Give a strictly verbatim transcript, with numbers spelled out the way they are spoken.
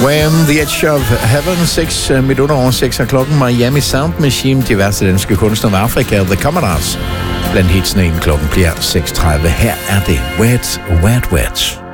Wham! The Edge of Heaven, seks minutter over seks af klokken. Miami Sound Machine, diverse danske kunstnere med Afrika, The Commodores. Blandt hitsene inden klokken bliver seks tredive. Her er det Wet, Wet, Wet.